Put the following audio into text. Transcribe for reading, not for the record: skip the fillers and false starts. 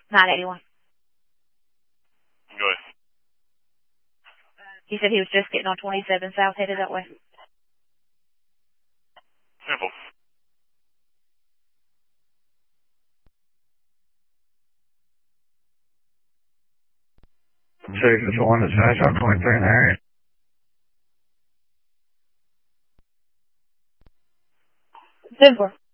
981. Go ahead. He said he was just getting on 27 South, headed that way. Simple. See if it's the one that says I'm 23 in the area. Denver.